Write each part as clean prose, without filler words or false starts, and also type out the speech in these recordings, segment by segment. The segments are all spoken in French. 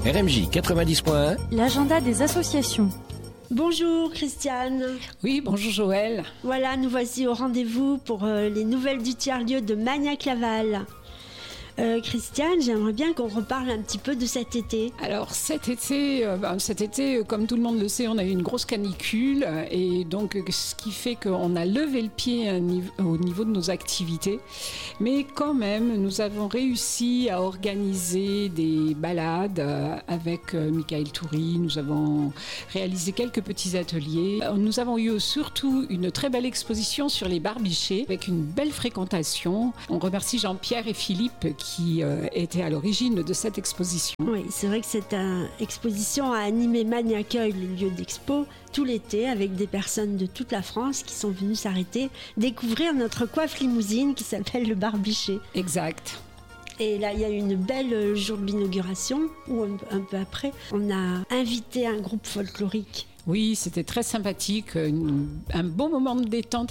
RMJ 90.1, l'agenda des associations. Bonjour Christiane. Oui, bonjour Joël. Voilà, nous voici au rendez-vous pour les nouvelles du tiers-lieu de Magnac-Laval. Christiane, j'aimerais bien qu'on reparle un petit peu de cet été. Alors cet été, comme tout le monde le sait, on a eu une grosse canicule et donc ce qui fait qu'on a levé le pied au niveau de nos activités. Mais quand même, nous avons réussi à organiser des balades avec Michael Toury. Nous avons réalisé quelques petits ateliers. Nous avons eu surtout une très belle exposition sur les barbichés avec une belle fréquentation. On remercie Jean-Pierre et Philippe qui étaient à l'origine de cette exposition. Oui, c'est vrai que cette exposition a animé Magnac-Accueil, le lieu d'expo, tout l'été avec des personnes de toute la France qui sont venues s'arrêter, découvrir notre coiffe limousine qui s'appelle le barbiché. Exact. Et là, il y a eu une belle jour de l'inauguration où un peu après, on a invité un groupe folklorique. Oui, c'était très sympathique, un bon moment de détente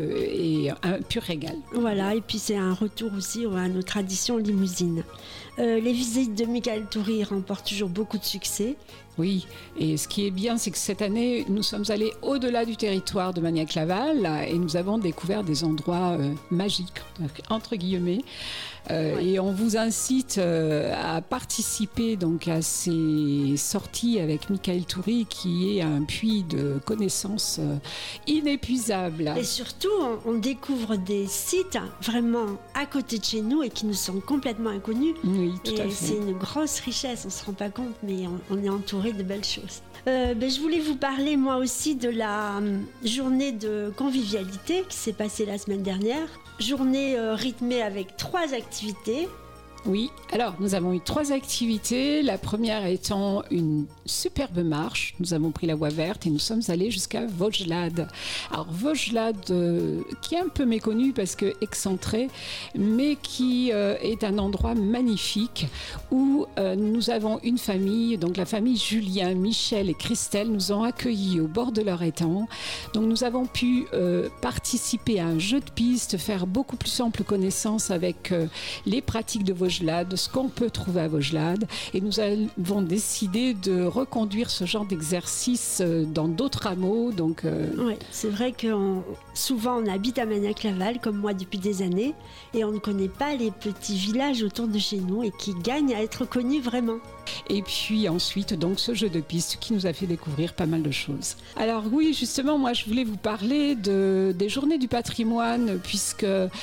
et un pur régal. Voilà, et puis c'est un retour aussi à nos traditions limousines. Les visites de Michael Toury remportent toujours beaucoup de succès. Oui, et ce qui est bien, c'est que cette année, nous sommes allés au-delà du territoire de Magnac-Laval et nous avons découvert des endroits magiques, entre guillemets. Ouais. Et on vous incite à participer donc à ces sorties avec Michael Toury, qui est un puits de connaissances inépuisable. Et surtout, on découvre des sites vraiment à côté de chez nous et qui nous sont complètement inconnus. Oui, tout à fait. C'est une grosse richesse, on ne se rend pas compte, mais on est entouré de belles choses. Je voulais vous parler moi aussi de la journée de convivialité qui s'est passée la semaine dernière. Journée rythmée avec 3 activités. Oui, alors nous avons eu 3 activités. La première étant une superbe marche. Nous avons pris la voie verte et nous sommes allés jusqu'à Vaugelade. Alors Vaugelade, qui est un peu méconnu parce que excentré, mais qui est un endroit magnifique où nous avons une famille, donc la famille Julien, Michel et Christelle nous ont accueillis au bord de leur étang. Donc nous avons pu participer à un jeu de piste, faire beaucoup plus ample connaissance avec les pratiques de Vaugelade, de ce qu'on peut trouver à Vaugelade, et nous avons décidé de reconduire ce genre d'exercice dans d'autres hameaux. Donc, Oui, c'est vrai que souvent on habite à Magnac-Laval, comme moi depuis des années, et on ne connaît pas les petits villages autour de chez nous et qui gagnent à être connus vraiment. Et puis ensuite, donc, ce jeu de piste qui nous a fait découvrir pas mal de choses. Alors oui, justement, moi je voulais vous parler des journées du patrimoine, puisque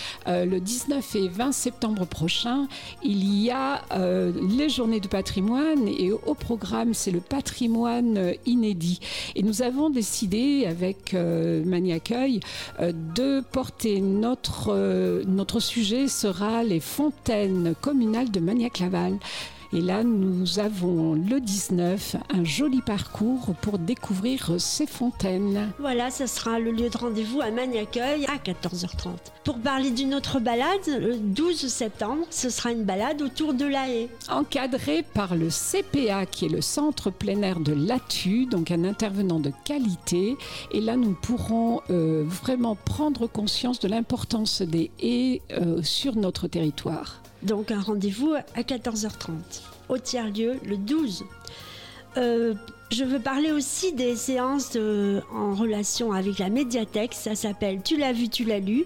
le 19 et 20 septembre prochain, il y a les journées du patrimoine, et au programme, c'est le patrimoine inédit. Et nous avons décidé avec Magnac-Accueil de porter notre sujet sera les fontaines communales de Magnac-Laval. Et là, nous avons le 19, un joli parcours pour découvrir ces fontaines. Voilà, ce sera le lieu de rendez-vous à Magnac-Accueil à 14h30. Pour parler d'une autre balade, le 12 septembre, ce sera une balade autour de la haie. Encadrée par le CPA, qui est le centre plein air de Latu, donc un intervenant de qualité. Et là, nous pourrons vraiment prendre conscience de l'importance des haies sur notre territoire. Donc un rendez-vous à 14h30 au tiers-lieu le 12. Je veux parler aussi des séances en relation avec la médiathèque. Ça s'appelle Tu l'as vu, tu l'as lu.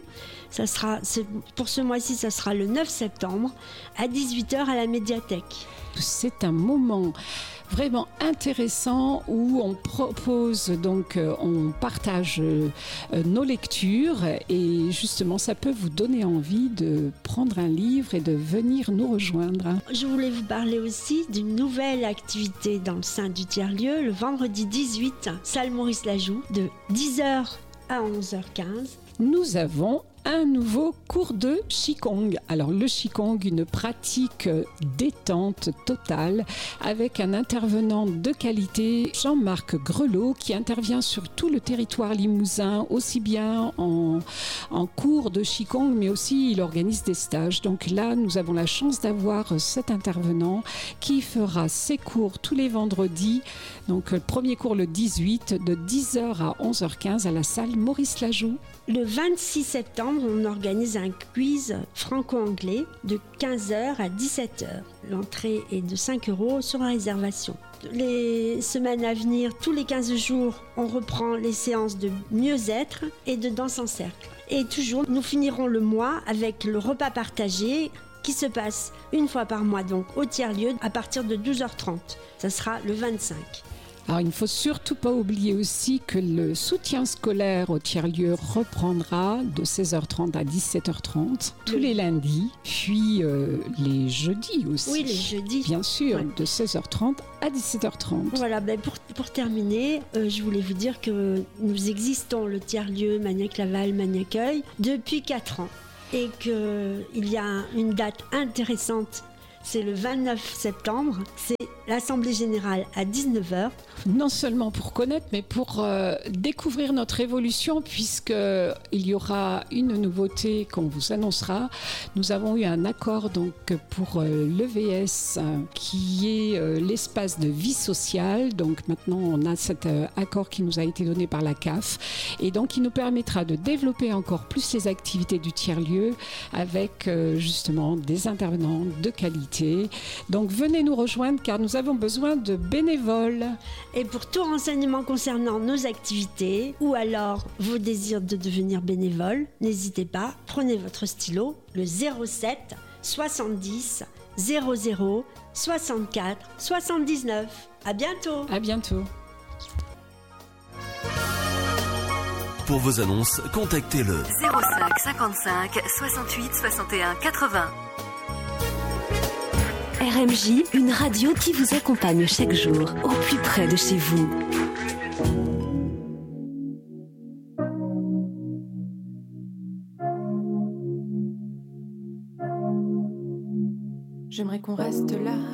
Pour ce mois-ci, ça sera le 9 septembre à 18h à la médiathèque. C'est un moment vraiment intéressant où on propose, donc on partage nos lectures, et justement ça peut vous donner envie de prendre un livre et de venir nous rejoindre. Je voulais vous parler aussi d'une nouvelle activité dans le sein du tiers-lieu, le vendredi 18, salle Maurice-Lajoux, de 10h à 11h15. Nous avons un nouveau cours de Qigong. Alors le Qigong, une pratique détente totale avec un intervenant de qualité, Jean-Marc Grelot, qui intervient sur tout le territoire limousin, aussi bien en cours de Qigong, mais aussi il organise des stages. Donc là, nous avons la chance d'avoir cet intervenant qui fera ses cours tous les vendredis. Donc le premier cours le 18, de 10h à 11h15 à la salle Maurice-Lajoux. Le 26 septembre, septembre, on organise un quiz franco-anglais de 15h à 17h. L'entrée est de 5 € sur réservation. Les semaines à venir, tous les 15 jours, on reprend les séances de mieux-être et de danse en cercle. Et toujours, nous finirons le mois avec le repas partagé qui se passe une fois par mois, donc au tiers-lieu, à partir de 12h30. Ça sera le 25. Alors, il ne faut surtout pas oublier aussi que le soutien scolaire au tiers-lieu reprendra de 16h30 à 17h30 tous les lundis, puis les jeudis aussi. Oui, les jeudis. Bien sûr, Ouais. de 16h30 à 17h30. Voilà, pour terminer, je voulais vous dire que nous existons, le tiers-lieu Magnac-Laval, Magnac-Accueil, depuis 4 ans. Et qu'il y a une date intéressante, c'est le 29 septembre, c'est l'Assemblée Générale à 19h. Non seulement pour connaître, mais pour découvrir notre évolution, puisqu'il y aura une nouveauté qu'on vous annoncera. Nous avons eu un accord donc, pour l'EVS, qui est l'espace de vie sociale. Donc maintenant, on a cet accord qui nous a été donné par la CAF, et donc il nous permettra de développer encore plus les activités du tiers-lieu avec justement des intervenants de qualité. Donc venez nous rejoindre, car nous avons besoin de bénévoles. Et pour tout renseignement concernant nos activités ou alors vos désirs de devenir bénévole, n'hésitez pas, prenez votre stylo, le 07 70 00 64 79. À bientôt. À bientôt. Pour vos annonces, contactez le 05 55 68 61 80. RMJ, une radio qui vous accompagne chaque jour, au plus près de chez vous. J'aimerais qu'on reste là